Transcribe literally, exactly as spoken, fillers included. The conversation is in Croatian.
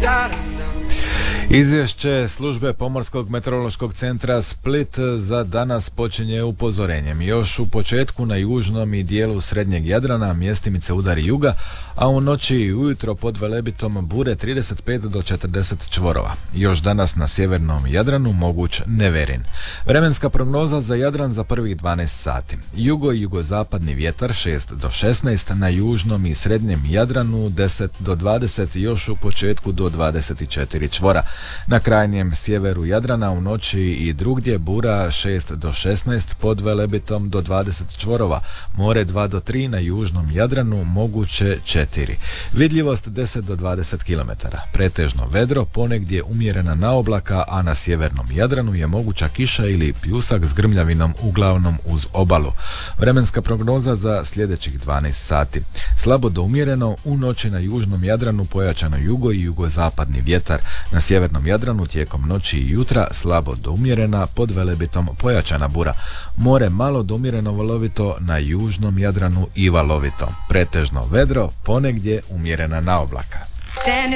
Izvješće službe Pomorskog meteorološkog centra Split za danas počinje upozorenjem. Još u početku na južnom i dijelu srednjeg Jadrana mjestimice udari juga, a u noći i ujutro pod Velebitom bure trideset pet do četrdeset čvorova. Još danas na sjevernom Jadranu moguć neverin. Vremenska prognoza za Jadran za prvih dvanaest sati. Jugo i jugozapadni vjetar šest do šesnaest, na južnom i srednjem Jadranu deset do dvadeset, još u početku do dvadeset četiri čvora. Na krajnjem sjeveru Jadrana u noći i drugdje bura šest do šesnaest, pod Velebitom do dvadeset čvorova, more dva do tri, na južnom Jadranu moguće četiri. Vidljivost deset do dvadeset kilometara. Pretežno vedro, ponegdje umjerena naoblaka, a na sjevernom Jadranu je moguća kiša ili pljusak s grmljavinom, uglavnom uz obalu. Vremenska prognoza za sljedećih dvanaest sati. Slabo do umjereno, u noći na južnom Jadranu pojačano jugo i jugozapadni vjetar. Na sjevernom Jadranu tijekom noći i jutra slabo do umjerena, pod Velebitom pojačana bura. More malo do umjereno valovito, na južnom Jadranu i valovito. Pretežno vedro, ponegdje umjerena naoblaka.